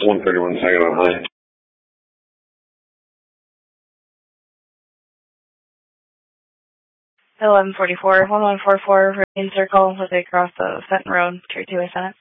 131 second on high. Hill 1144, 1144, Virginia Circle, as they cross the Fenton Road, Tier 2 Senate.